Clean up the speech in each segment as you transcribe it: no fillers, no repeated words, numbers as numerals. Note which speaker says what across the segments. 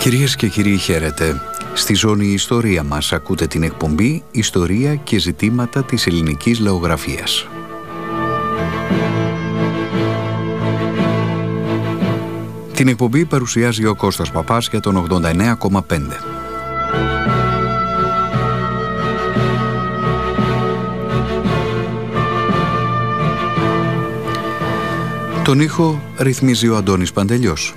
Speaker 1: Κυρίες και κύριοι, χαίρετε. Στη ζώνη Ιστορία μας ακούτε την εκπομπή «Ιστορία και ζητήματα της ελληνικής λαογραφίας». Την εκπομπή παρουσιάζει ο Κώστας Παπάς για τον 89,5. Τον ήχο ρυθμίζει ο Αντώνης Παντελιός.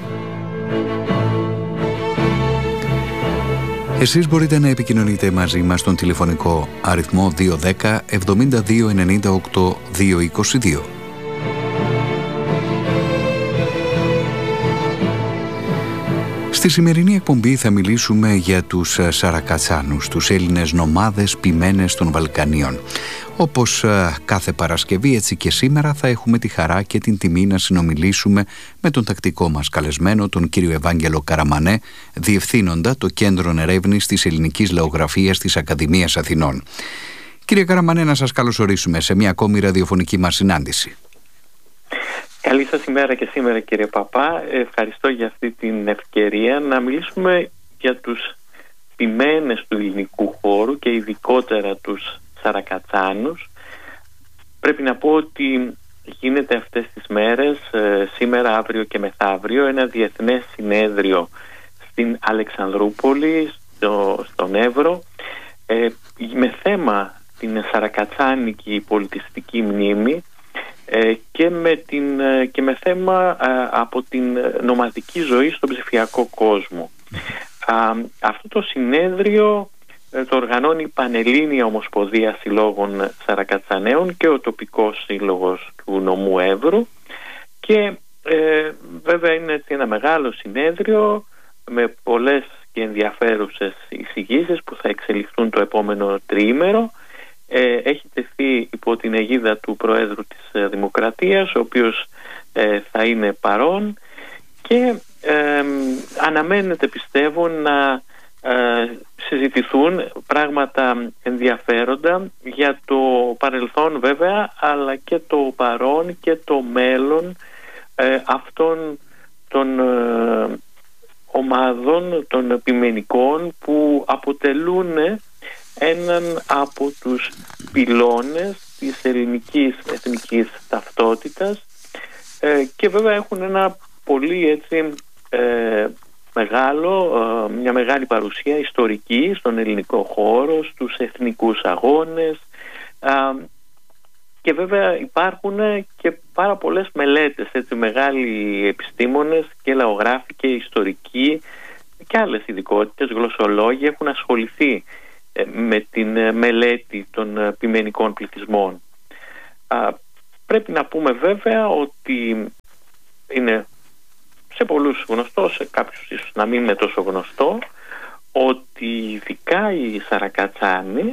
Speaker 1: Εσείς μπορείτε να επικοινωνείτε μαζί μας στον τηλεφωνικό αριθμό 210 72 98 222. Στη σημερινή εκπομπή θα μιλήσουμε για τους Σαρακατσάνους, τους Έλληνες νομάδες ποιμένες των Βαλκανίων. Όπως κάθε Παρασκευή, έτσι και σήμερα θα έχουμε τη χαρά και την τιμή να συνομιλήσουμε με τον τακτικό μας καλεσμένο, τον κύριο Ευάγγελο Καραμανέ, διευθύνοντα το Κέντρο Ερεύνης της Ελληνικής Λαογραφίας της Ακαδημίας Αθηνών. Κύριε Καραμανέ, να σας καλωσορίσουμε σε μια ακόμη ραδιοφωνική μας συνάντηση.
Speaker 2: Καλή σας ημέρα και σήμερα, κύριε Παπά. Ευχαριστώ για αυτή την ευκαιρία να μιλήσουμε για τους ποιμένες του ελληνικού χώρου και ειδικότερα τους Σαρακατσάνους. Πρέπει να πω ότι γίνεται αυτές τις μέρες, σήμερα, αύριο και μεθαύριο, ένα διεθνές συνέδριο στην Αλεξανδρούπολη, στον Εύρο, με θέμα την Σαρακατσάνικη πολιτιστική μνήμη και με θέμα από την νομαδική ζωή στον ψηφιακό κόσμο. Αυτό το συνέδριο το οργανώνει η Πανελλήνια Ομοσπονδία Συλλόγων Σαρακατσαναίων και ο τοπικός σύλλογος του νομού Εύρου, και βέβαια είναι ένα μεγάλο συνέδριο με πολλές και ενδιαφέρουσες εισηγήσεις που θα εξελιχθούν το επόμενο τριήμερο. Έχει τεθεί υπό την αιγίδα του Προέδρου της Δημοκρατίας, ο οποίος θα είναι παρόν, και αναμένεται, πιστεύω, να συζητηθούν πράγματα ενδιαφέροντα για το παρελθόν βέβαια, αλλά και το παρόν και το μέλλον αυτών των ομάδων των ποιμενικών που αποτελούν έναν από τους πυλώνες της ελληνικής εθνικής ταυτότητας και βέβαια έχουν ένα πολύ μια μεγάλη παρουσία ιστορική στον ελληνικό χώρο, στους εθνικούς αγώνες, και βέβαια υπάρχουν και πάρα πολλές μελέτες, μεγάλοι επιστήμονες και λαογράφοι και ιστορικοί και άλλες ειδικότητες, γλωσσολόγοι έχουν ασχοληθεί με την μελέτη των ποιμενικών πληθυσμών. Πρέπει να πούμε βέβαια ότι είναι σε πολλούς γνωστό, σε κάποιους ίσως να μην είναι τόσο γνωστό, ότι ειδικά οι Σαρακατσάνοι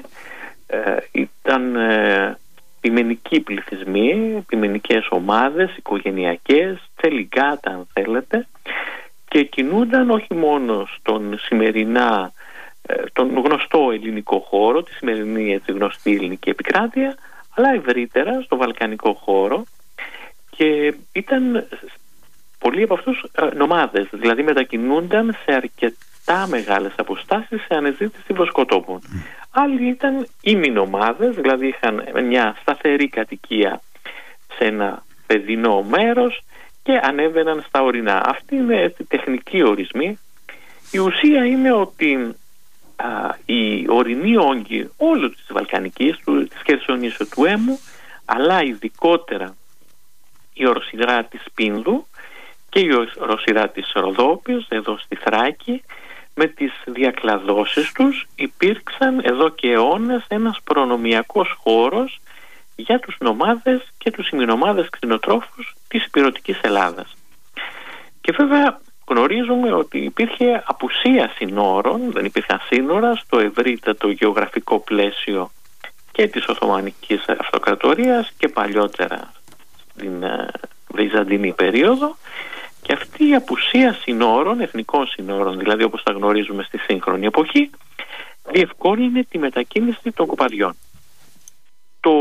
Speaker 2: ήταν ποιμενικοί πληθυσμοί, ποιμενικές ομάδες, οικογενειακές, τελικάτα αν θέλετε, και κινούνταν όχι μόνο στον σημερινά τον γνωστό ελληνικό χώρο, τη σημερινή γνωστή ελληνική επικράτεια, αλλά ευρύτερα στο βαλκανικό χώρο, και ήταν πολλοί από αυτούς νομάδες, δηλαδή μετακινούνταν σε αρκετά μεγάλες αποστάσεις σε αναζήτηση βοσκοτόπων. Άλλοι ήταν ημινομάδες, δηλαδή είχαν μια σταθερή κατοικία σε ένα παιδινό μέρος και ανέβαιναν στα ορεινά. Αυτοί είναι τεχνικοί ορισμοί. Η ουσία είναι ότι οι ορεινοί όγκοι όλου της Βαλκανικής, της Χερσονήσου, του Έμμου, αλλά ειδικότερα η οροσειρά της Πίνδου και η οροσειρά της Ροδόπης εδώ στη Θράκη, με τις διακλαδώσεις τους υπήρξαν εδώ και αιώνες ένας προνομιακός χώρος για τους νομάδες και τους ημινομάδες κτηνοτρόφους της ηπειρωτικής Ελλάδας. Και βέβαια γνωρίζουμε ότι υπήρχε απουσία συνόρων, δεν υπήρχαν σύνορα στο ευρύτατο γεωγραφικό πλαίσιο και της Οθωμανικής Αυτοκρατορίας και παλιότερα στην Βυζαντινή περίοδο, και αυτή η απουσία συνόρων, εθνικών συνόρων δηλαδή όπως τα γνωρίζουμε στη σύγχρονη εποχή, διευκόλυνε τη μετακίνηση των κοπαδιών. Το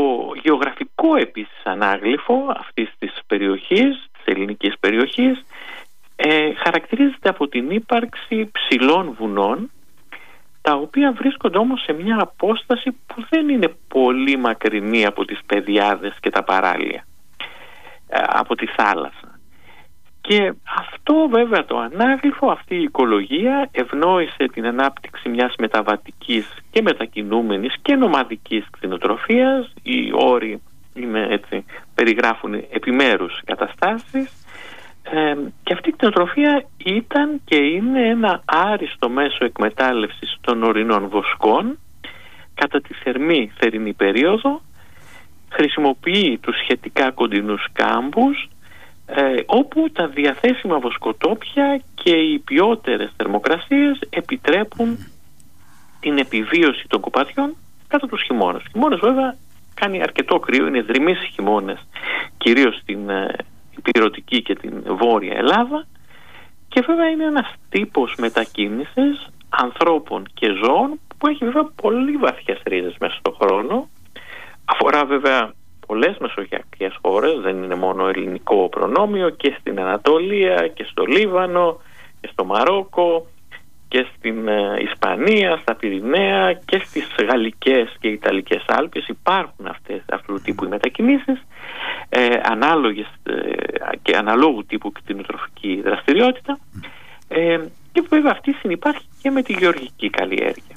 Speaker 2: γεωγραφικό επίσης ανάγλυφο αυτής της περιοχής, της ελληνικής περιοχής, χαρακτηρίζεται από την ύπαρξη ψηλών βουνών, τα οποία βρίσκονται όμως σε μια απόσταση που δεν είναι πολύ μακρινή από τις πεδιάδες και τα παράλια, από τη θάλασσα. Και αυτό βέβαια το ανάγλυφο, αυτή η οικολογία ευνόησε την ανάπτυξη μιας μεταβατικής και μετακινούμενης και νομαδικής κτηνοτροφίας. Οι όροι περιγράφουν επιμέρους καταστάσεις. Και αυτή η κτηνοτροφία ήταν και είναι ένα άριστο μέσο εκμετάλλευσης των ορεινών βοσκών κατά τη θερινή περίοδο. Χρησιμοποιεί τους σχετικά κοντινούς κάμπους, όπου τα διαθέσιμα βοσκοτόπια και οι ποιότερες θερμοκρασίες επιτρέπουν την επιβίωση των κοπαδιών κατά τους χειμώνες. Χειμώνες βέβαια κάνει αρκετό κρύο, είναι δρυμείς χειμώνες, κυρίως στην Ηπειρωτική και την Βόρεια Ελλάδα, και βέβαια είναι ένας τύπος μετακίνησης ανθρώπων και ζώων που έχει βέβαια πολύ βαθιές ρίζες μέσα στον χρόνο. Αφορά βέβαια πολλές μεσογειακές χώρες, δεν είναι μόνο ελληνικό προνόμιο, και στην Ανατολία και στο Λίβανο και στο Μαρόκο και στην Ισπανία, στα Πυρηναία και στις Γαλλικές και Ιταλικές Άλπες υπάρχουν αυτού του τύπου οι μετακινήσεις, ανάλογες και αναλόγου τύπου κτηνοτροφική δραστηριότητα, και βέβαια αυτή συνυπάρχει και με τη γεωργική καλλιέργεια.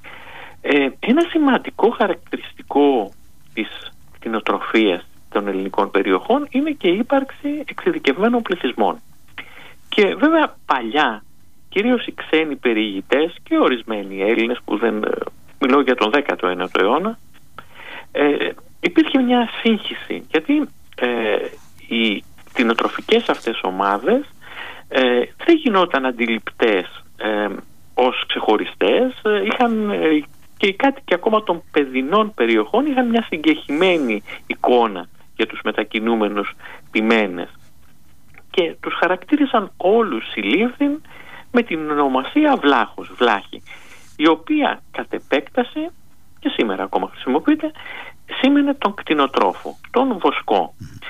Speaker 2: Ένα σημαντικό χαρακτηριστικό της κτηνοτροφίας των ελληνικών περιοχών είναι και η ύπαρξη εξειδικευμένων πληθυσμών. Και βέβαια παλιά, κυρίως οι ξένοι περιηγητές και ορισμένοι Έλληνες, που δεν μιλώ για τον 19ο αιώνα, υπήρχε μια σύγχυση, γιατί οι κτηνοτροφικές αυτές ομάδες δεν γινόταν αντιληπτές ως ξεχωριστές. Είχαν και οι κάτοικοι ακόμα των παιδινών περιοχών είχαν μια συγκεχημένη εικόνα για τους μετακινούμενους ποιμένες και τους χαρακτήρισαν όλους συλλήφθην με την ονομασία βλάχη, η οποία κατ' επέκταση και σήμερα ακόμα χρησιμοποιείται, σήμαινε τον κτηνοτρόφο, τον βοσκό.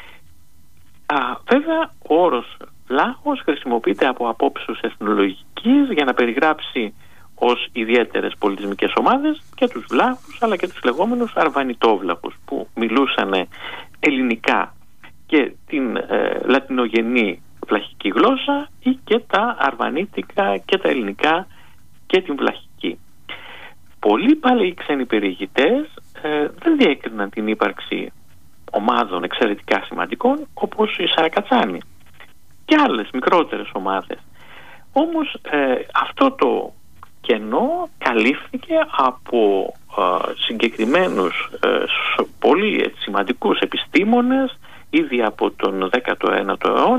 Speaker 2: Βέβαια ο όρος βλάχος χρησιμοποιείται από απόψεως εθνολογικής για να περιγράψει ως ιδιαίτερες πολιτισμικές ομάδες και τους βλάχους, αλλά και τους λεγόμενους αρβανιτόβλαχους, που μιλούσαν ελληνικά και την λατινογενή βλαχική γλώσσα ή και τα αρβανίτικα και τα ελληνικά και την βλαχική. Πολλοί πάλι οι ξένοι περιηγητές δεν διέκριναν την ύπαρξη ομάδων εξαιρετικά σημαντικών όπως οι Σαρακατσάνοι και άλλες μικρότερες ομάδες. Όμως αυτό το κενό καλύφθηκε από συγκεκριμένους πολύ σημαντικούς επιστήμονες ήδη από τον 19ο αιώνα,